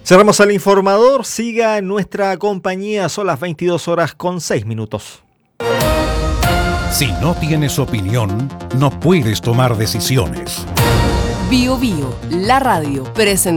Cerramos el informador, siga en nuestra compañía, son las 22:06. Si no tienes opinión, no puedes tomar decisiones. Bio Bio, la radio, presentó.